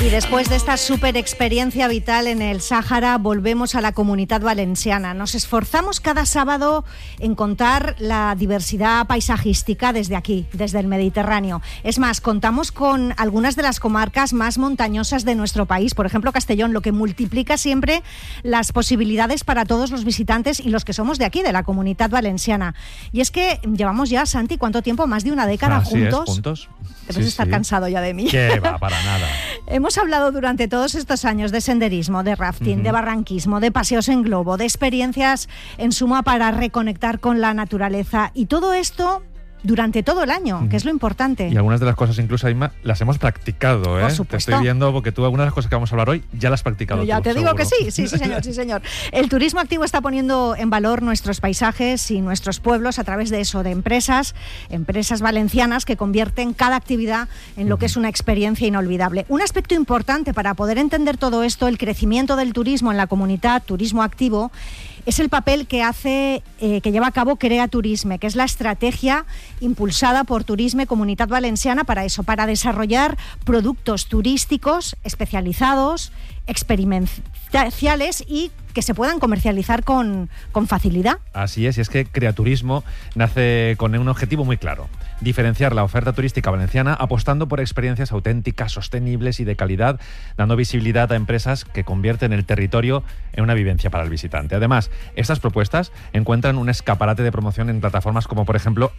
Y después de esta súper experiencia vital en el Sáhara, volvemos a la Comunitat Valenciana. Nos esforzamos cada sábado en contar la diversidad paisajística desde aquí, desde el Mediterráneo. Es más, contamos con algunas de las comarcas más montañosas de nuestro país, por ejemplo Castellón, lo que multiplica siempre las posibilidades para todos los visitantes y los que somos de aquí, de la Comunitat Valenciana. Y es que llevamos ya, Santi, ¿cuánto tiempo? Más de una década juntos. Debes estar cansado ya de mí. ¿Qué va? Para nada. Hemos hablado durante todos estos años de senderismo, de rafting, de barranquismo, de paseos en globo, de experiencias en suma para reconectar con la naturaleza. Y todo esto durante todo el año, que es lo importante. Y algunas de las cosas incluso, Inma, las hemos practicado, ¿eh? Por supuesto. Te estoy viendo porque tú algunas de las cosas que vamos a hablar hoy ya las has practicado. Ya tú, te digo seguro. que sí, señor. El turismo activo está poniendo en valor nuestros paisajes y nuestros pueblos a través de eso, de empresas valencianas que convierten cada actividad en lo que es una experiencia inolvidable. Un aspecto importante para poder entender todo esto, el crecimiento del turismo en la comunidad, turismo activo, es el papel que lleva a cabo Crea Turisme, que es la estrategia impulsada por Turisme Comunitat Valenciana para eso, para desarrollar productos turísticos especializados, experimentales y que se puedan comercializar con facilidad. Así es, y es que Creaturismo nace con un objetivo muy claro: diferenciar la oferta turística valenciana apostando por experiencias auténticas, sostenibles y de calidad, dando visibilidad a empresas que convierten el territorio en una vivencia para el visitante. Además, estas propuestas encuentran un escaparate de promoción en plataformas como, por ejemplo,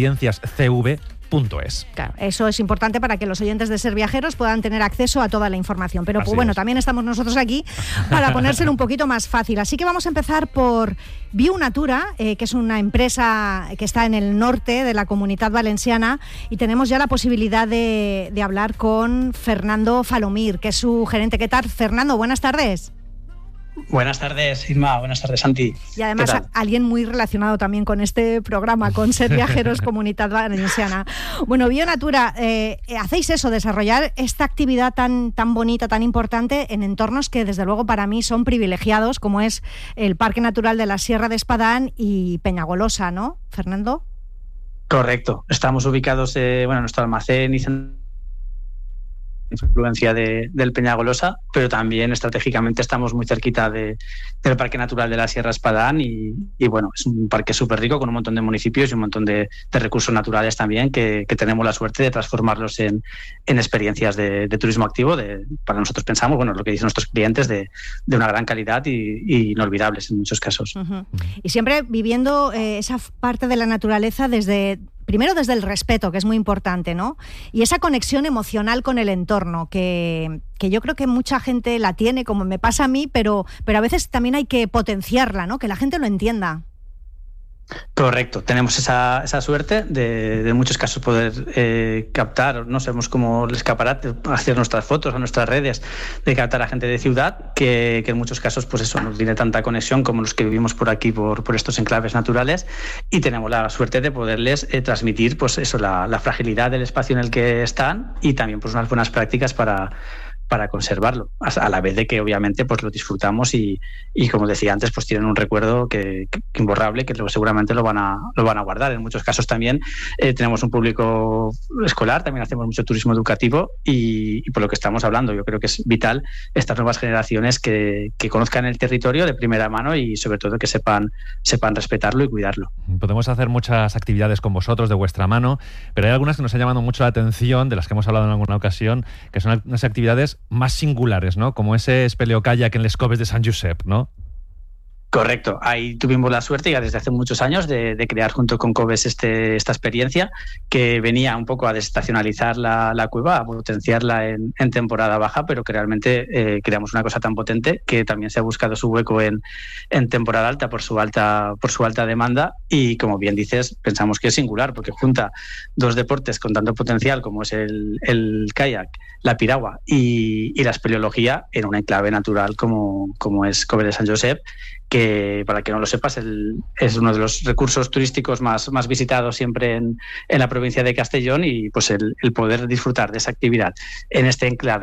experienciascv.es. Claro, eso es importante para que los oyentes de Ser Viajeros puedan tener acceso a toda la información. Pero bueno, también estamos nosotros aquí para ponérselo un poquito más fácil. Así que vamos a empezar por Viu Natura, que es una empresa que está en el norte de la Comunitat Valenciana, y tenemos ya la posibilidad de hablar con Fernando Falomir, que es su gerente. ¿Qué tal, Fernando? Buenas tardes. Buenas tardes, Irma. Buenas tardes, Santi. Y además alguien muy relacionado también con este programa, con Ser Viajeros Comunitat Valenciana. Bueno, Viu Natura, hacéis eso, desarrollar esta actividad tan bonita, tan importante en entornos que desde luego para mí son privilegiados, como es el Parque Natural de la Sierra de Espadán y Peñagolosa, ¿no, Fernando? Correcto. Estamos ubicados, en nuestro almacén y influencia del Peñagolosa, pero también estratégicamente estamos muy cerquita del Parque Natural de la Sierra Espadán y bueno, es un parque súper rico con un montón de municipios y un montón de recursos naturales también que tenemos la suerte de transformarlos en experiencias de turismo activo, para nosotros pensamos, lo que dicen nuestros clientes, de una gran calidad y inolvidables en muchos casos. Y siempre viviendo esa parte de la naturaleza primero desde el respeto, que es muy importante, ¿no? Y esa conexión emocional con el entorno, que yo creo que mucha gente la tiene, como me pasa a mí, pero a veces también hay que potenciarla, ¿no? Que la gente lo entienda. Correcto, tenemos esa suerte de en muchos casos poder captar, no sabemos cómo el escaparate, hacer nuestras fotos a nuestras redes, de captar a gente de ciudad que en muchos casos pues eso no tiene tanta conexión como los que vivimos por aquí, por estos enclaves naturales, y tenemos la suerte de poderles transmitir pues eso, la fragilidad del espacio en el que están y también pues unas buenas prácticas para conservarlo, a la vez de que obviamente pues lo disfrutamos y como decía antes, pues tienen un recuerdo que imborrable, que luego seguramente lo van a guardar. En muchos casos también tenemos un público escolar, también hacemos mucho turismo educativo y por lo que estamos hablando, yo creo que es vital estas nuevas generaciones que conozcan el territorio de primera mano y sobre todo que sepan respetarlo y cuidarlo. Podemos hacer muchas actividades con vosotros de vuestra mano, pero hay algunas que nos han llamado mucho la atención, de las que hemos hablado en alguna ocasión, que son unas actividades más singulares, ¿no? Como ese espeleokayak en les Coves de Sant Josep, ¿no? Correcto, ahí tuvimos la suerte ya desde hace muchos años de crear junto con Coves esta experiencia que venía un poco a desestacionalizar la cueva, a potenciarla en temporada baja, pero que realmente creamos una cosa tan potente que también se ha buscado su hueco en temporada alta por su alta demanda y, como bien dices, pensamos que es singular porque junta dos deportes con tanto potencial como es el kayak, la piragua y la espeleología en un enclave natural como es Coves de Sant Josep, que para que no lo sepas es uno de los recursos turísticos más visitados siempre en la provincia de Castellón y pues el poder disfrutar de esa actividad en este enclave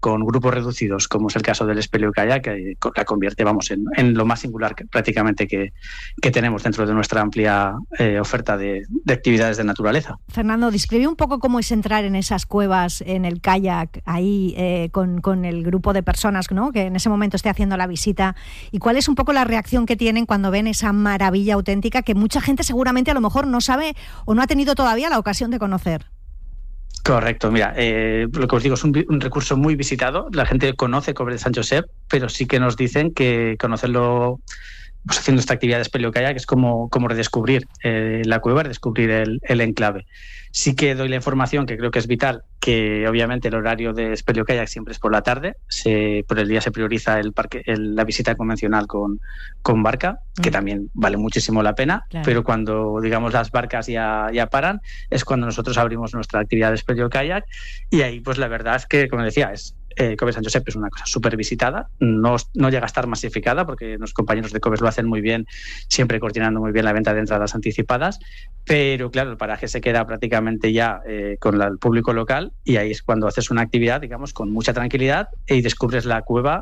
con grupos reducidos, como es el caso del Speleokayak, que la convierte, en lo más singular prácticamente que tenemos dentro de nuestra amplia oferta de actividades de naturaleza. Fernando, describe un poco cómo es entrar en esas cuevas, en el kayak, ahí con el grupo de personas, ¿no?, que en ese momento esté haciendo la visita, y cuál es un poco la reacción que tienen cuando ven esa maravilla auténtica que mucha gente seguramente a lo mejor no sabe o no ha tenido todavía la ocasión de conocer. Correcto, mira, lo que os digo es un recurso muy visitado. La gente conoce Coves de Sant Josep, pero sí que nos dicen que conocerlo pues haciendo esta actividad de Speleokayak es como redescubrir la cueva, redescubrir el enclave. Sí que doy la información que creo que es vital, que obviamente el horario de Speleokayak siempre es por la tarde, por el día se prioriza la visita convencional con barca, que también vale muchísimo la pena, claro. Pero cuando, digamos, las barcas ya paran, es cuando nosotros abrimos nuestra actividad de Speleokayak, y ahí pues la verdad es que, como decía, Coves Sant Josep es una cosa súper visitada, no llega a estar masificada porque los compañeros de Coves lo hacen muy bien, siempre coordinando muy bien la venta de entradas anticipadas, pero claro, el paraje se queda prácticamente ya con el público local, y ahí es cuando haces una actividad, digamos, con mucha tranquilidad y descubres la cueva.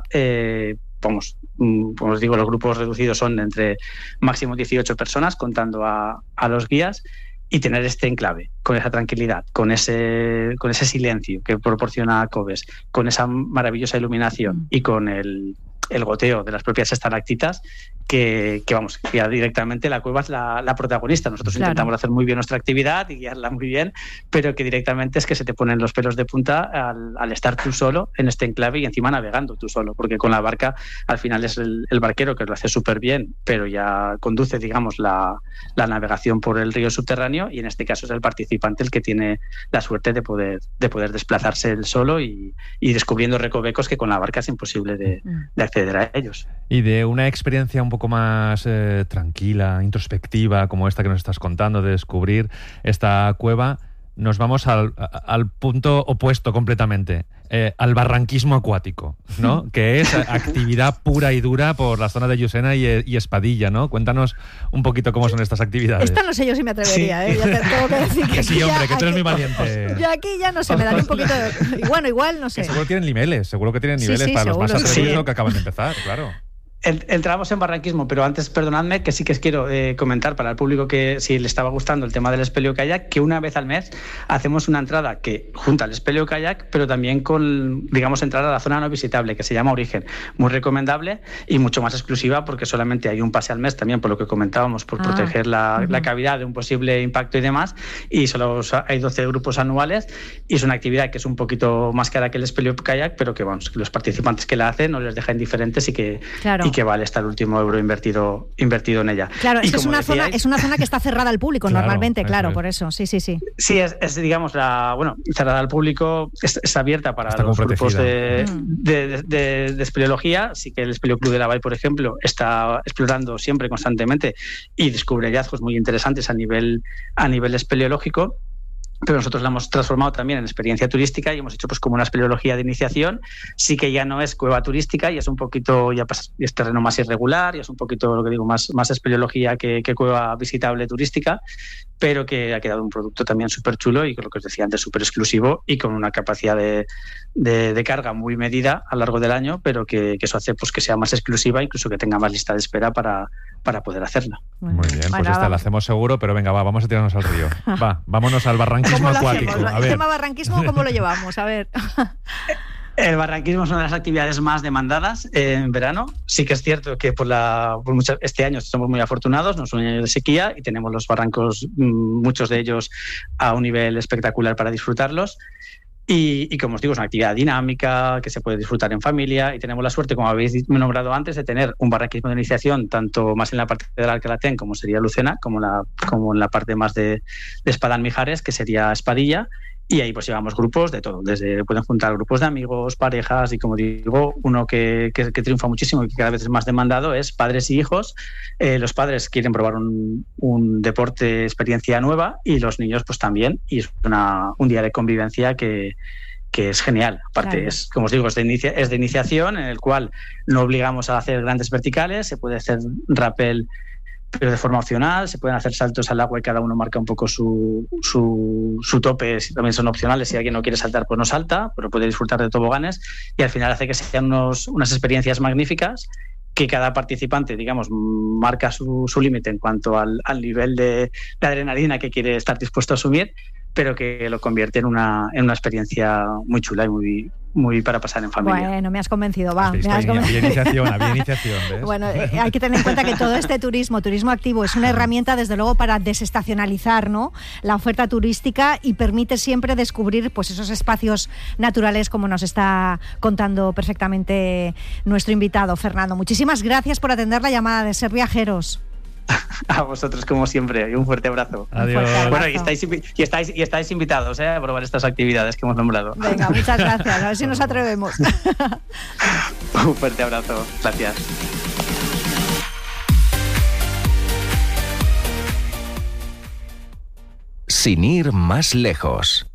Como os digo, los grupos reducidos son entre máximo 18 personas, contando a los guías, y tener este enclave, con esa tranquilidad, con ese silencio que proporciona Coves, con esa maravillosa iluminación y con el goteo de las propias estalactitas, que ya directamente la cueva es la protagonista. Nosotros intentamos hacer muy bien nuestra actividad y guiarla muy bien, pero que directamente es que se te ponen los pelos de punta al estar tú solo en este enclave y encima navegando tú solo, porque con la barca al final es el barquero que lo hace súper bien, pero ya conduce, digamos, la navegación por el río subterráneo, y en este caso es el participante el que tiene la suerte de poder desplazarse él solo y descubriendo recovecos que con la barca es imposible de acceder a ellos. Y de una experiencia un poco más tranquila, introspectiva, como esta que nos estás contando, de descubrir esta cueva, nos vamos al punto opuesto completamente, al barranquismo acuático, ¿no? Que es actividad pura y dura por la zona de Llucena y Espadilla, ¿no? Cuéntanos un poquito cómo son estas actividades. Esta no sé yo si me atrevería, ¿eh? Ya te tengo que decir que sí, hombre, que tú eres muy valiente. Yo aquí ya no sé, me daría un poquito de... Y bueno, igual, no sé. Que seguro que tienen niveles para los más atrevidos que acaban de empezar, claro. Entramos en barranquismo, pero antes, perdonadme, que sí que os quiero comentar para el público que si le estaba gustando el tema del Speleokayak, que una vez al mes hacemos una entrada que junta el Speleokayak, pero también con, digamos, entrar a la zona no visitable, que se llama Origen. Muy recomendable y mucho más exclusiva, porque solamente hay un pase al mes, también por lo que comentábamos, por proteger la cavidad de un posible impacto y demás, y solo hay 12 grupos anuales, y es una actividad que es un poquito más cara que el Speleokayak, pero que los participantes que la hacen no les deja indiferentes y que vale hasta el último euro invertido en ella. Claro, es que es una zona que está cerrada al público normalmente, claro, por eso, sí. Sí, es digamos, cerrada al público, es abierta para los grupos de espeleología. Sí que el Espeleoclub de Lavall, por ejemplo, está explorando siempre, constantemente, y descubre hallazgos muy interesantes a nivel espeleológico. Pero nosotros la hemos transformado también en experiencia turística y hemos hecho pues como una espeleología de iniciación. Sí que ya no es cueva turística, y es un poquito, es terreno más irregular, y es un poquito, lo que digo, más espeleología que cueva visitable turística, pero que ha quedado un producto también súper chulo y, con lo que os decía antes, súper exclusivo y con una capacidad de carga muy medida a lo largo del año, pero que eso hace pues que sea más exclusiva, incluso que tenga más lista de espera para poder hacerla. Muy bien, pues esta la hacemos seguro, pero venga, vamos a tirarnos al río. Vámonos al barranquismo acuático. A ver. El tema barranquismo, ¿cómo lo llevamos? A ver. El barranquismo es una de las actividades más demandadas en verano. Sí que es cierto que este año somos muy afortunados, no es un año de sequía y tenemos los barrancos, muchos de ellos, a un nivel espectacular para disfrutarlos. Y como os digo, es una actividad dinámica que se puede disfrutar en familia, y tenemos la suerte, como habéis nombrado antes, de tener un barranquismo de iniciación tanto más en la parte del Alcalatén, como sería Lucena, como en la parte más de Espadán-Mijares, que sería Espadilla. Y ahí pues llevamos grupos de todo, pueden juntar grupos de amigos, parejas, y como digo, uno que triunfa muchísimo y que cada vez es más demandado es padres y hijos. Los padres quieren probar un deporte, experiencia nueva, y los niños pues también, y es un día de convivencia que es genial. Aparte, claro, como os digo, es de iniciación, en el cual no obligamos a hacer grandes verticales, se puede hacer rappel pero de forma opcional. Se pueden hacer saltos al agua y cada uno marca un poco su tope. También son opcionales. Si alguien no quiere saltar, pues no salta, pero puede disfrutar de toboganes, y al final hace que sean unas experiencias magníficas, que cada participante, digamos, marca su límite en cuanto al nivel de adrenalina que quiere estar dispuesto a asumir, pero que lo convierte en una experiencia muy chula y muy para pasar en familia. Bueno, me has convencido, va. Había iniciación, ¿ves? Bueno, hay que tener en cuenta que todo este turismo activo, es una herramienta, desde luego, para desestacionalizar, ¿no?, la oferta turística, y permite siempre descubrir pues esos espacios naturales, como nos está contando perfectamente nuestro invitado, Fernando. Muchísimas gracias por atender la llamada de Ser Viajeros. A vosotros, como siempre, y un fuerte abrazo. Adiós. Bueno, y estáis invitados a probar estas actividades que hemos nombrado. Venga, muchas gracias. A ver si nos atrevemos. Un fuerte abrazo. Gracias. Sin ir más lejos.